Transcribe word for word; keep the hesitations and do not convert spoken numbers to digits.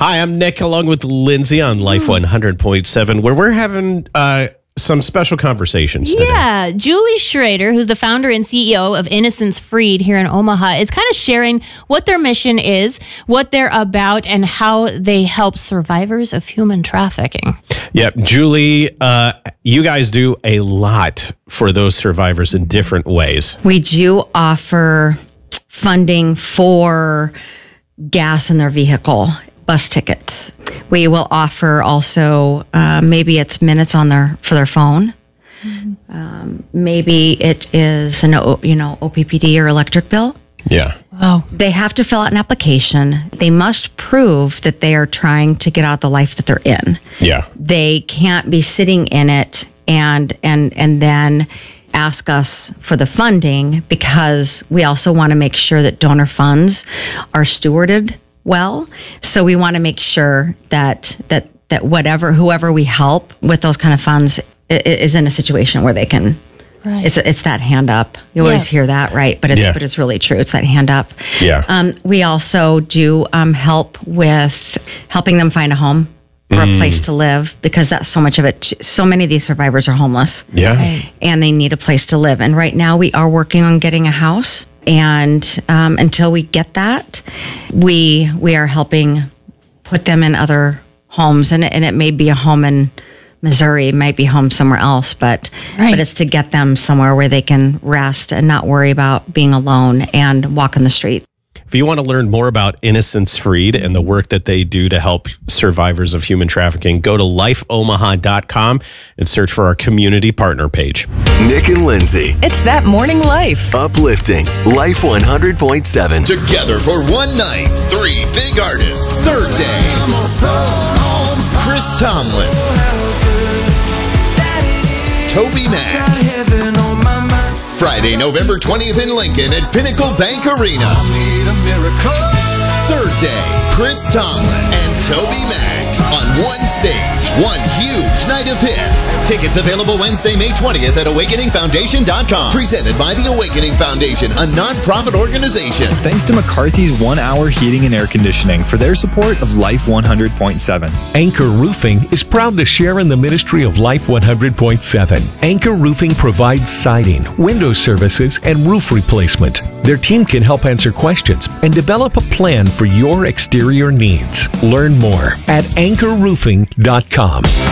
Hi, I'm Nick, along with Lindsay on Life one hundred point seven, where we're having uh, some special conversations today. Yeah, Julie Schrader, who's the founder and C E O of Innocence Freed here in Omaha, is kind of sharing what their mission is, what they're about, and how they help survivors of human trafficking. Yep, Julie, uh, you guys do a lot for those survivors in different ways. We do offer funding for gas in their vehicle, bus tickets. We will offer also, uh, maybe it's minutes on their for their phone. Mm-hmm. Um, maybe it is an o, you know O P P D or electric bill. Yeah. Wow. They have to fill out an application. They must prove that they are trying to get out of the life that they're in. Yeah. They can't be sitting in it and and and then ask us for the funding, because we also want to make sure that donor funds are stewarded well. So we want to make sure that that that whatever whoever we help with those kind of funds is in a situation where they can. Right. It's it's that hand up. You Yeah. always hear that, right? But it's Yeah. but it's really true. It's that hand up. Yeah. Um, we also do um, help with helping them find a home or a place to live, because that's so much of it. So many of these survivors are homeless. Yeah. Right. And they need a place to live. And right now we are working on getting a house. And um, until we get that, we we are helping put them in other homes. And it, and it may be a home in Missouri, it might be home somewhere else, but Right. but it's to get them somewhere where they can rest and not worry about being alone and walk in the street. If you want to learn more about Innocence Freed and the work that they do to help survivors of human trafficking, go to life omaha dot com and search for our community partner page. Nick and Lindsay. It's that morning life. Uplifting. Life one hundred point seven. Together for one night, three big artists. Third day, Chris Tomlin, Toby Mac. Friday, November twentieth in Lincoln at Pinnacle Bank Arena. Third day, Chris Tomlin and Toby Mac on one stage, one huge night of hits. Tickets available Wednesday, May twentieth at awakening foundation dot com. Presented by the Awakening Foundation, a non-profit organization. Thanks to McCarthy's One Hour Heating and Air Conditioning for their support of Life one hundred point seven. Anchor Roofing is proud to share in the ministry of Life one hundred point seven. Anchor Roofing provides siding, window services, and roof replacement. Their team can help answer questions and develop a plan for your exterior needs. Learn more at anchor roofing dot com.